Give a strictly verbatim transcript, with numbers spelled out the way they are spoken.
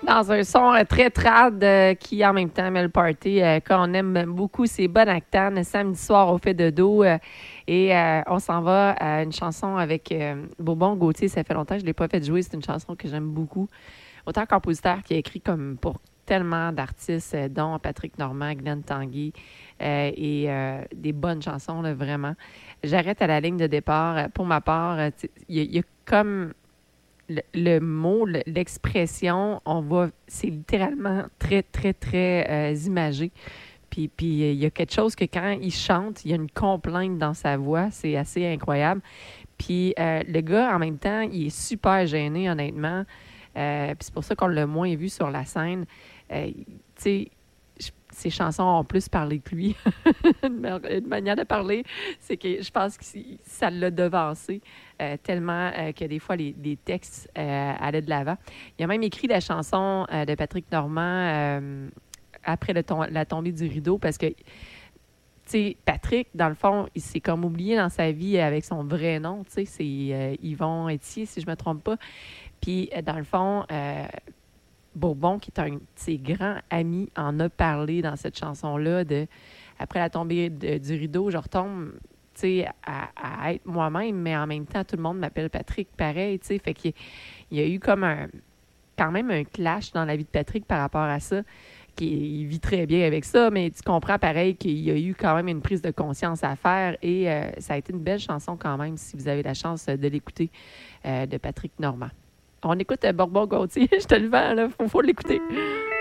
Dans un son euh, très trad euh, qui, en même temps, met le party. Euh, qu'on aime beaucoup, c'est Bonne Actane, samedi soir au fait de dos. Euh, et euh, on s'en va à une chanson avec euh, Bourbon Gauthier. Ça fait longtemps que je ne l'ai pas fait jouer. C'est une chanson que j'aime beaucoup. Autant compositeur qui a écrit comme pour tellement d'artistes, euh, dont Patrick Normand, Glenn Tanguy, euh, et euh, des bonnes chansons, là, vraiment. J'arrête à la ligne de départ. Euh, Pour ma part, euh, tu sais, il y, a- il y a comme le, le mot, le- l'expression, on va, c'est littéralement très, très, très euh, imagé. Puis, puis euh, il y a quelque chose que quand il chante, il y a une complainte dans sa voix. C'est assez incroyable. Puis euh, le gars, en même temps, il est super gêné, honnêtement. Euh, puis c'est pour ça qu'on l'a moins vu sur la scène. Euh, tu sais, je- ses chansons ont plus parlé que lui. une, ma- une manière de parler, c'est que je pense que si- ça l'a devancé euh, tellement euh, que des fois, les, les textes euh, allaient de l'avant. Il a même écrit la chanson euh, de Patrick Normand euh, après le tom- la tombée du rideau parce que, tu sais, Patrick, dans le fond, il s'est comme oublié dans sa vie avec son vrai nom. Tu sais, c'est euh, Yvon Etier, si je me trompe pas. Puis, euh, dans le fond, euh, Bourbon, qui est un de ses grands amis, en a parlé dans cette chanson-là de après la tombée de- du rideau, je retombe, tu sais, à, à être moi-même, mais en même temps, tout le monde m'appelle Patrick, pareil, tu sais. Fait qu'il il y a eu comme un, quand même un clash dans la vie de Patrick par rapport à ça, qui il vit très bien avec ça, mais tu comprends pareil qu'il y a eu quand même une prise de conscience à faire et euh, ça a été une belle chanson quand même, si vous avez la chance de l'écouter, euh, de Patrick Normand. On écoute euh, Bourbon Gauthier, je te le vends, là, faut, faut l'écouter.